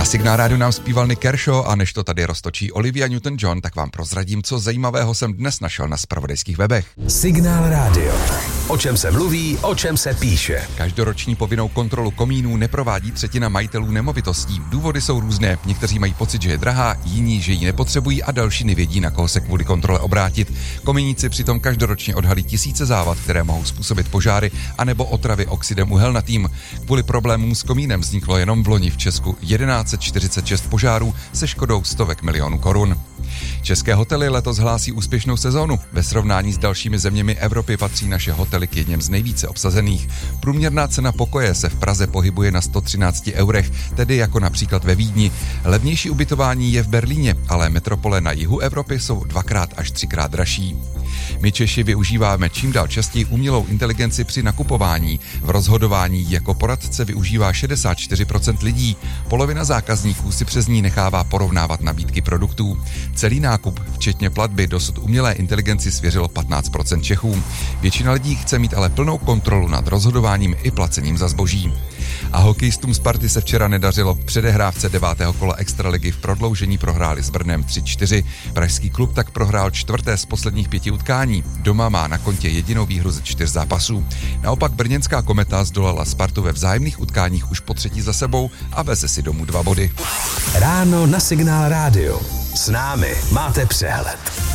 Signál rádiu nám zpíval Nick Kershaw a než to tady roztočí Olivia Newton-John, tak vám prozradím, co zajímavého jsem dnes našel na zpravodajských webech. Signál rádio. O čem se mluví, o čem se píše. Každoroční povinnou kontrolu komínů neprovádí třetina majitelů nemovitostí. Důvody jsou různé. Někteří mají pocit, že je drahá, jiní, že ji nepotřebují a další nevědí, na koho se kvůli kontrole obrátit. Komíníci přitom každoročně odhalí tisíce závad, které mohou způsobit požáry anebo otravy oxidem uhelnatým. Kvůli problémům s komínem vzniklo jenom v loni v Česku 1146 požárů se škodou stovek milionů korun. České hotely letos hlásí úspěšnou sezónu. Ve srovnání s dalšími zeměmi Evropy patří naše hotely k jedním z nejvíce obsazených. Průměrná cena pokoje se v Praze pohybuje na 113 eurech, tedy jako například ve Vídni. Levnější ubytování je v Berlíně, ale metropole na jihu Evropy jsou 2x až 3x dražší. My Češi využíváme čím dál častěji umělou inteligenci při nakupování. V rozhodování jako poradce využívá 64% lidí. Polovina zákazníků si přes ní nechává porovnávat nabídky produktů. Celý nákup, včetně platby, dosud umělé inteligenci svěřilo 15% Čechů. Většina lidí chce mít ale plnou kontrolu nad rozhodováním i placením za zboží. A hokejistům Sparty se včera nedařilo. V předehrávce 9. kola extraligy v prodloužení prohráli s Brnem 3-4. Pražský klub tak prohrál 4. z posledních 5 utkání. Doma má na kontě jedinou výhru ze 4 zápasů. Naopak brněnská Kometa zdolala Spartu ve vzájemných utkáních už po 3. za sebou a veze si domů 2 body. Ráno na Signál rádio. S námi máte přehled.